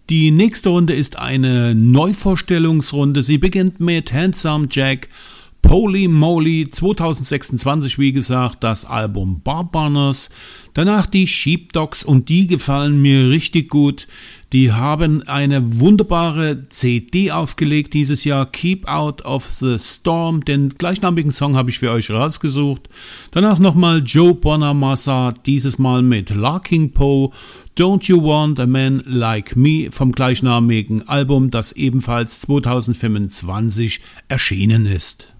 Die nächste Runde ist eine Neuvorstellungsrunde. Sie beginnt mit Handsome Jack, Holy Moly 2026, wie gesagt, das Album Barbanners. Danach die Sheepdogs und die gefallen mir richtig gut. Die haben eine wunderbare CD aufgelegt dieses Jahr, Keep Out of the Storm. Den gleichnamigen Song habe ich für euch rausgesucht. Danach nochmal Joe Bonamassa, dieses Mal mit Larking Poe. Don't You Want a Man Like Me vom gleichnamigen Album, das ebenfalls 2025 erschienen ist.